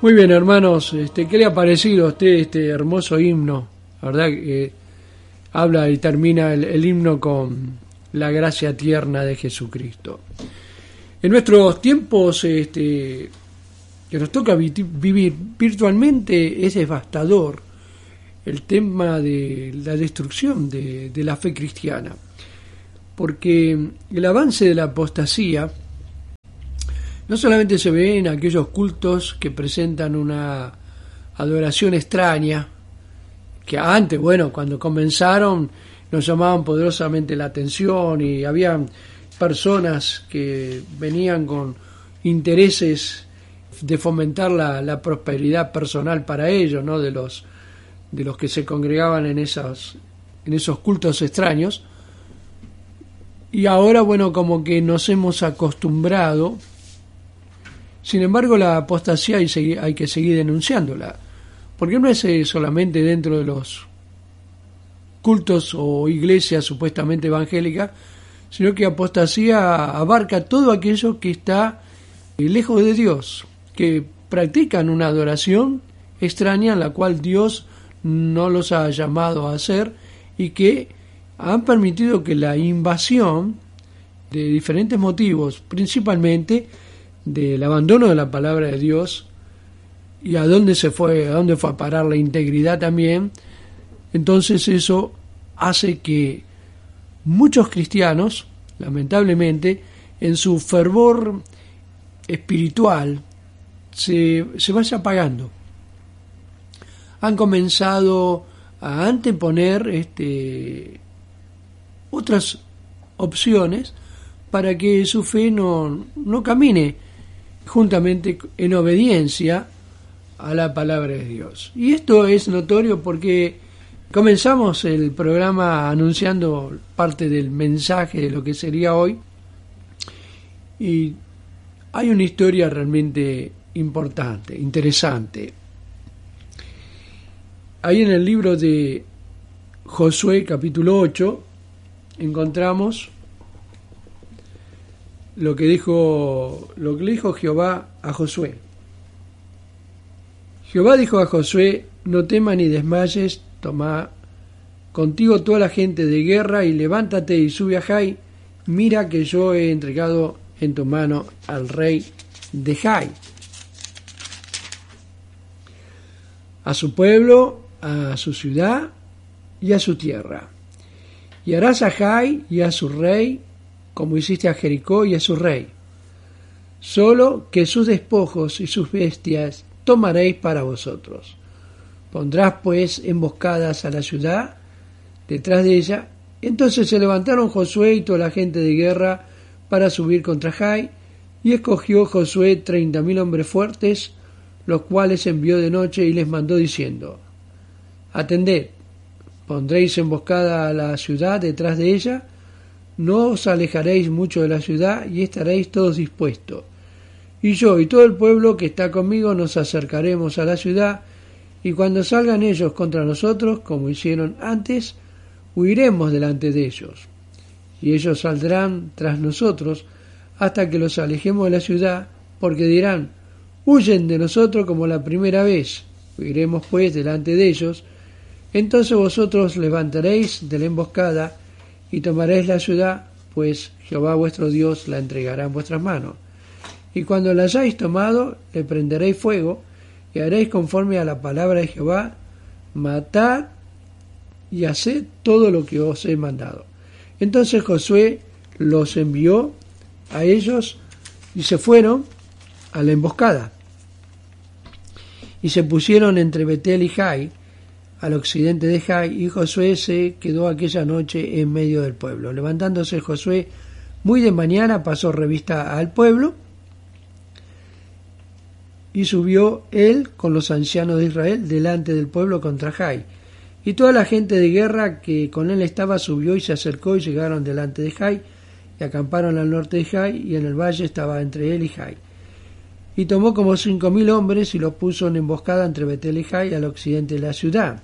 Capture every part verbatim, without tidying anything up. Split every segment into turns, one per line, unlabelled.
Muy bien, hermanos, este, ¿qué le ha parecido a usted este hermoso himno? La verdad que eh, habla y termina el, el himno con la gracia tierna de Jesucristo. En nuestros tiempos este, que nos toca vi- vivir virtualmente es devastador el tema de la destrucción de, de la fe cristiana, porque el avance de la apostasía no solamente se ve en aquellos cultos que presentan una adoración extraña, que antes, bueno, cuando comenzaron nos llamaban poderosamente la atención y había personas que venían con intereses de fomentar la, la prosperidad personal para ellos, ¿no? de los de los que se congregaban en esos en esos cultos extraños. Y ahora, bueno, como que nos hemos acostumbrado. Sin embargo, la apostasía hay, hay que seguir denunciándola, porque no es solamente dentro de los cultos o iglesias supuestamente evangélicas, sino que apostasía abarca todo aquello que está lejos de Dios, que practican una adoración extraña en la cual Dios no los ha llamado a hacer y que han permitido que la invasión de diferentes motivos, principalmente del abandono de la palabra de Dios y a dónde se fue, a dónde fue a parar la integridad también, entonces eso hace que muchos cristianos, lamentablemente, en su fervor espiritual se, se vaya apagando. Han comenzado a anteponer este, otras opciones para que su fe no, no camine juntamente en obediencia a la palabra de Dios. Y esto es notorio porque comenzamos el programa anunciando parte del mensaje de lo que sería hoy, y hay una historia realmente importante, interesante. Ahí en el libro de Josué capítulo ocho encontramos lo que dijo lo que le dijo Jehová a Josué. Jehová dijo a Josué: no temas ni desmayes, toma contigo toda la gente de guerra y levántate y sube a Jai. Mira que yo he entregado en tu mano al rey de Jai, a su pueblo, a su ciudad y a su tierra. Y harás a Jai y a su rey como hiciste a Jericó y a su rey. Solo que sus despojos y sus bestias tomaréis para vosotros. Pondrás pues emboscadas a la ciudad detrás de ella. Entonces se levantaron Josué y toda la gente de guerra para subir contra Jai, y escogió Josué treinta mil hombres fuertes, los cuales envió de noche y les mandó diciendo: atended, pondréis emboscada a la ciudad detrás de ella, no os alejaréis mucho de la ciudad y estaréis todos dispuestos. Y yo y todo el pueblo que está conmigo nos acercaremos a la ciudad, y cuando salgan ellos contra nosotros, como hicieron antes, huiremos delante de ellos. Y ellos saldrán tras nosotros hasta que los alejemos de la ciudad, porque dirán: huyen de nosotros como la primera vez. Huiremos pues delante de ellos. Entonces vosotros levantaréis de la emboscada y tomaréis la ciudad, pues Jehová vuestro Dios la entregará en vuestras manos. Y cuando la hayáis tomado, le prenderéis fuego, y haréis conforme a la palabra de Jehová: matad y haced todo lo que os he mandado. Entonces Josué los envió a ellos, y se fueron a la emboscada, y se pusieron entre Betel y Jai, al occidente de Jai, y Josué se quedó aquella noche en medio del pueblo. Levantándose Josué muy de mañana, pasó revista al pueblo, y subió él con los ancianos de Israel delante del pueblo contra Jai. Y toda la gente de guerra que con él estaba subió y se acercó, y llegaron delante de Jai, y acamparon al norte de Jai, y en el valle estaba entre él y Jai. Y tomó como cinco mil hombres y los puso en emboscada entre Betel y Jai, al occidente de la ciudad.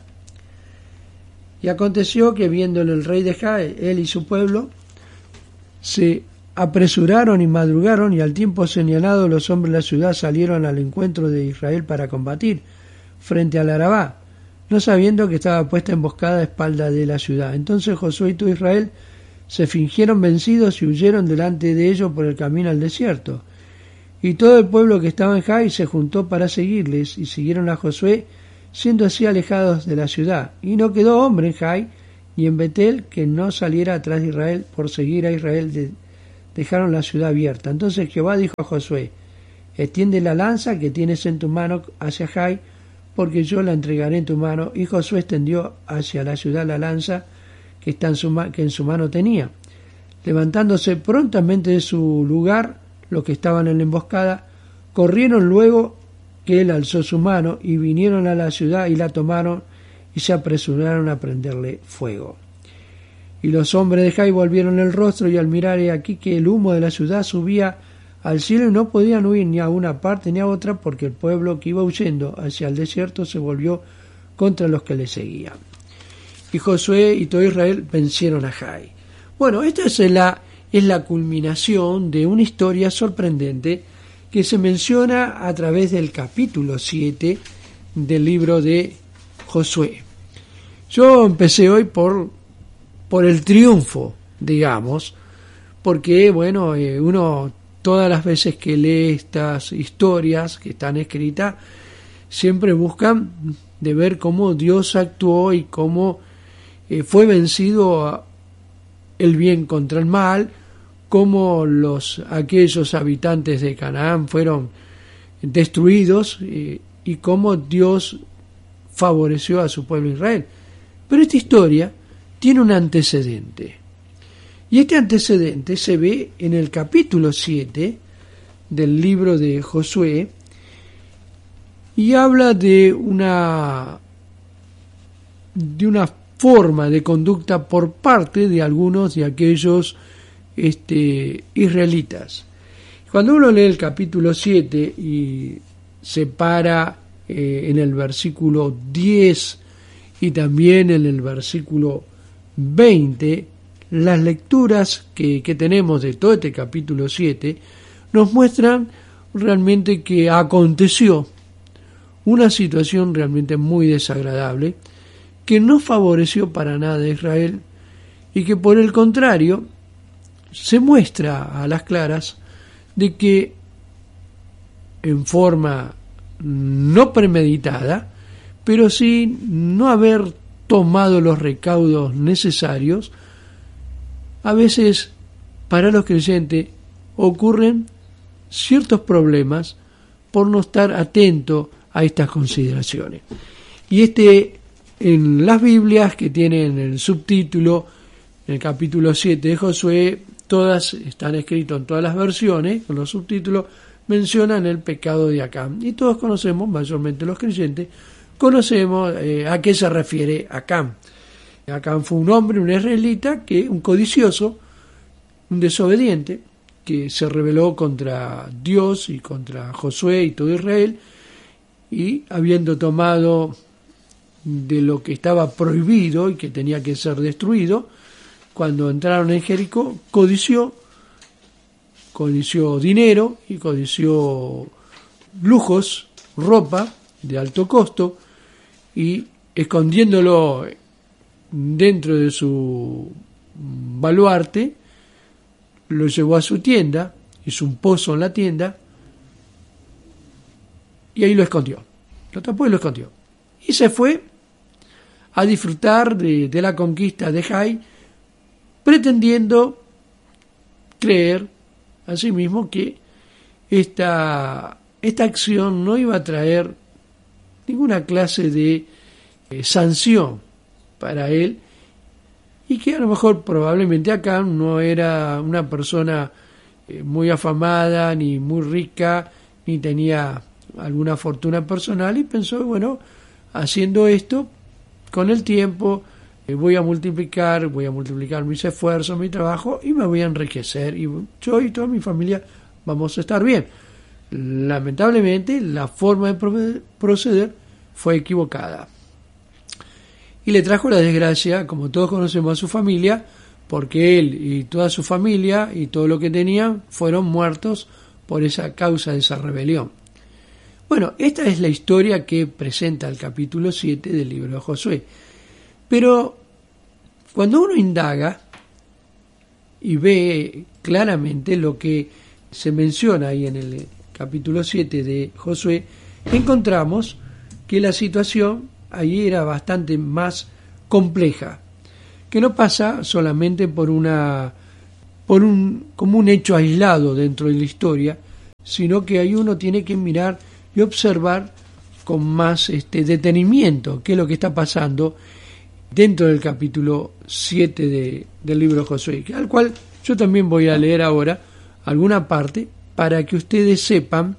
Y aconteció que, viéndolo el rey de Jai, él y su pueblo, se apresuraron y madrugaron, y al tiempo señalado los hombres de la ciudad salieron al encuentro de Israel para combatir frente al Arabá, no sabiendo que estaba puesta emboscada a espalda de la ciudad. Entonces Josué y todo Israel se fingieron vencidos y huyeron delante de ellos por el camino al desierto. Y todo el pueblo que estaba en Jai se juntó para seguirles, y siguieron a Josué, siendo así alejados de la ciudad. Y no quedó hombre en Jai y en Betel que no saliera atrás de Israel por seguir a Israel. De, dejaron la ciudad abierta. Entonces Jehová dijo a Josué: extiende la lanza que tienes en tu mano hacia Jai, porque yo la entregaré en tu mano. Y Josué extendió hacia la ciudad la lanza que, está en su ma- que en su mano tenía. Levantándose prontamente de su lugar los que estaban en la emboscada, corrieron luego que él alzó su mano, y vinieron a la ciudad y la tomaron, y se apresuraron a prenderle fuego. Y los hombres de Jai volvieron el rostro, y al mirar he aquí que el humo de la ciudad subía al cielo, y no podían huir ni a una parte ni a otra, porque el pueblo que iba huyendo hacia el desierto se volvió contra los que le seguían. Y Josué y todo Israel vencieron a Jai. Bueno, esta es la, es la culminación de una historia sorprendente que se menciona a través del capítulo siete del libro de Josué. Yo empecé hoy por, por el triunfo, digamos, porque, bueno, eh, uno todas las veces que lee estas historias que están escritas, siempre buscan de ver cómo Dios actuó y cómo eh, fue vencido el bien contra el mal, cómo los aquellos habitantes de Canaán fueron destruidos eh, y cómo Dios favoreció a su pueblo Israel. Pero esta historia tiene un antecedente. Y este antecedente se ve en el capítulo siete del libro de Josué, y habla de una de una forma de conducta por parte de algunos de aquellos este, israelitas. Cuando uno lee el capítulo siete y se para eh, en el versículo diez y también en el versículo veinte, las lecturas que, que tenemos de todo este capítulo siete nos muestran realmente que aconteció una situación realmente muy desagradable que no favoreció para nada a Israel, y que por el contrario se muestra a las claras de que en forma no premeditada, pero sin no haber tomado los recaudos necesarios, a veces para los creyentes ocurren ciertos problemas por no estar atento a estas consideraciones. Y este, en las Biblias que tienen el subtítulo, en el capítulo siete de Josué, todas están escritas en todas las versiones, con los subtítulos, mencionan el pecado de Acán. Y todos conocemos, mayormente los creyentes, conocemos eh, a qué se refiere Acán. Acán fue un hombre, un israelita, que un codicioso, un desobediente, que se rebeló contra Dios y contra Josué y todo Israel, y habiendo tomado de lo que estaba prohibido y que tenía que ser destruido, cuando entraron en Jericó, codició, codició dinero y codició lujos, ropa de alto costo, y escondiéndolo dentro de su baluarte, lo llevó a su tienda, hizo un pozo en la tienda, y ahí lo escondió. Lo tapó y lo escondió. Y se fue a disfrutar de, de la conquista de Jai, pretendiendo creer a sí mismo que esta, esta acción no iba a traer ninguna clase de eh, sanción para él, y que a lo mejor probablemente Acán no era una persona eh, muy afamada, ni muy rica, ni tenía alguna fortuna personal, y pensó, bueno, haciendo esto, con el tiempo eh, voy a multiplicar, voy a multiplicar mis esfuerzos, mi trabajo, y me voy a enriquecer, y yo y toda mi familia vamos a estar bien. Lamentablemente, la forma de proceder fue equivocada, y le trajo la desgracia, como todos conocemos, a su familia, porque él y toda su familia y todo lo que tenían fueron muertos por esa causa de esa rebelión. Bueno, esta es la historia que presenta el capítulo siete del libro de Josué. Pero cuando uno indaga y ve claramente lo que se menciona ahí en el capítulo siete de Josué, encontramos que la situación ahí era bastante más compleja, que no pasa solamente por una por un como un hecho aislado dentro de la historia, sino que ahí uno tiene que mirar y observar con más este detenimiento qué es lo que está pasando dentro del capítulo siete de, del libro de Josué, al cual yo también voy a leer ahora alguna parte para que ustedes sepan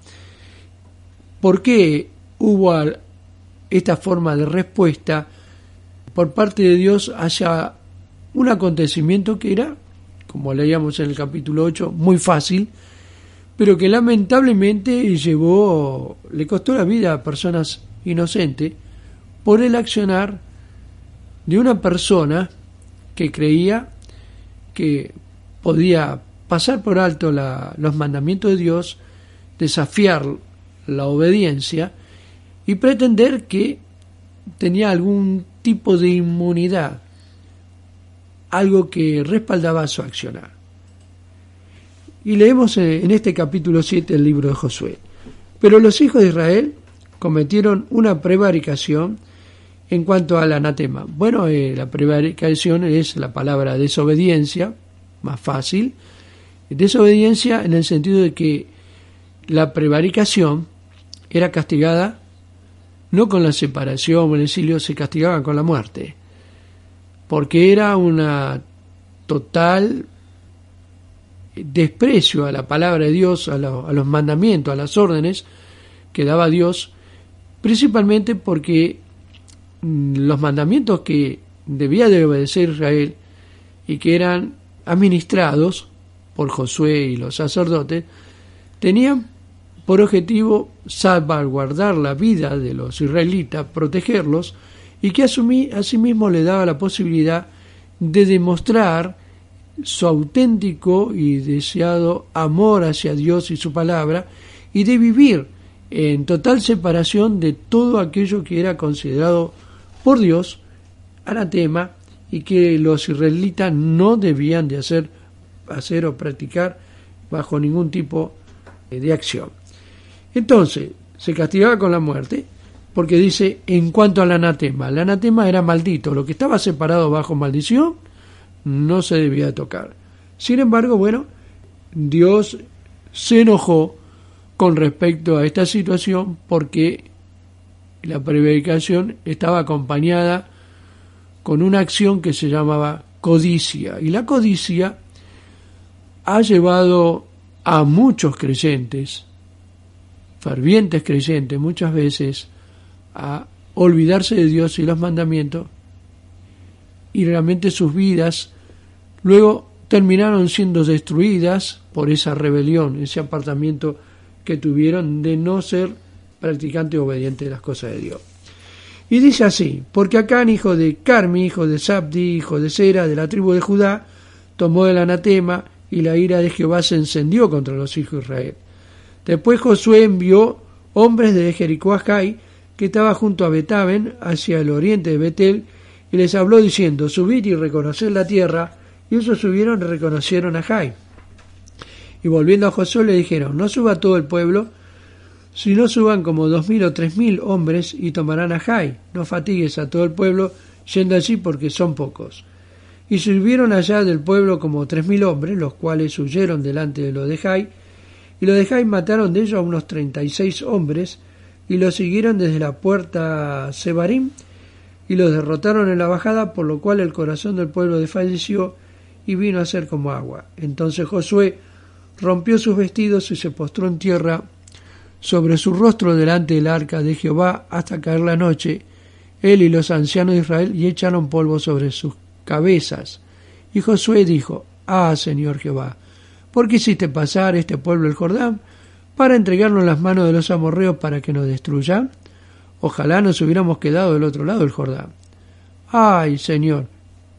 por qué hubo esta forma de respuesta por parte de Dios hacia un acontecimiento que era, como leíamos en el capítulo ocho, muy fácil, pero que lamentablemente llevó, le costó la vida a personas inocentes por el accionar de una persona que creía que podía pasar por alto la, los mandamientos de Dios, desafiar la obediencia y pretender que tenía algún tipo de inmunidad, algo que respaldaba su accionar. Y leemos en este capítulo siete del libro de Josué. Pero los hijos de Israel cometieron una prevaricación en cuanto al anatema. Bueno, eh, la prevaricación es la palabra desobediencia, más fácil. Desobediencia en el sentido de que la prevaricación era castigada no con la separación o el exilio, se castigaba con la muerte, porque era una total desprecio a la palabra de Dios, a, lo, a los mandamientos, a las órdenes que daba Dios, principalmente porque los mandamientos que debía de obedecer Israel y que eran administrados por Josué y los sacerdotes, tenían por objetivo salvaguardar la vida de los israelitas, protegerlos, y que asimismo le daba la posibilidad de demostrar su auténtico y deseado amor hacia Dios y su palabra, y de vivir en total separación de todo aquello que era considerado por Dios anatema y que los israelitas no debían de hacer, hacer o practicar bajo ningún tipo de acción. Entonces, se castigaba con la muerte, porque dice, en cuanto al anatema, el anatema era maldito, lo que estaba separado bajo maldición no se debía tocar. Sin embargo, bueno, Dios se enojó con respecto a esta situación porque la prevaricación estaba acompañada con una acción que se llamaba codicia, y la codicia ha llevado a muchos creyentes, fervientes creyentes, muchas veces a olvidarse de Dios y los mandamientos, y realmente sus vidas luego terminaron siendo destruidas por esa rebelión, ese apartamiento que tuvieron de no ser practicantes obedientes de las cosas de Dios. Y dice así: porque Acán, hijo de Carmi, hijo de Zabdi, hijo de Sera, de la tribu de Judá, tomó el anatema, y la ira de Jehová se encendió contra los hijos de Israel. Después Josué envió hombres de Jericó a Jai, que estaba junto a Betaben, hacia el oriente de Betel, y les habló diciendo: subid y reconoced la tierra. Y ellos subieron y reconocieron a Jai. Y volviendo a Josué le dijeron: no suba todo el pueblo, sino suban como dos mil o tres mil hombres y tomarán a Jai. No fatigues a todo el pueblo yendo allí, porque son pocos. Y subieron allá del pueblo como tres mil hombres, los cuales huyeron delante de los de Jai. Y los de Jai mataron de ellos a unos treinta y seis hombres, y los siguieron desde la puerta Sebarim, y los derrotaron en la bajada, por lo cual el corazón del pueblo desfalleció y vino a ser como agua. Entonces Josué rompió sus vestidos y se postró en tierra sobre su rostro delante del arca de Jehová hasta caer la noche, él y los ancianos de Israel, y echaron polvo sobre sus cabezas. Y Josué dijo: ah, Señor Jehová, ¿por qué hiciste pasar este pueblo el Jordán para entregarnos en las manos de los amorreos para que nos destruyan? Ojalá nos hubiéramos quedado del otro lado del Jordán. Ay, Señor,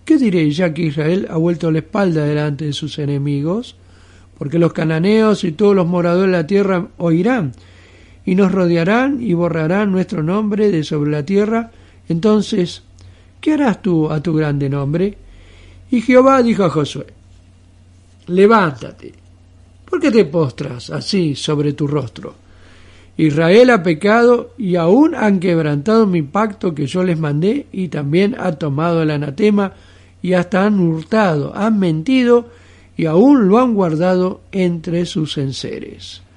¿Qué diré ya que Israel ha vuelto la espalda delante de sus enemigos? Porque los cananeos y todos los moradores de la tierra oirán, y nos rodearán y borrarán nuestro nombre de sobre la tierra. Entonces, ¿qué harás tú a tu grande nombre? Y Jehová dijo a Josué: levántate, ¿por qué te postras así sobre tu rostro? Israel ha pecado y aún han quebrantado mi pacto que yo les mandé, y también ha tomado el anatema y hasta han hurtado, han mentido y aún lo han guardado entre sus enseres.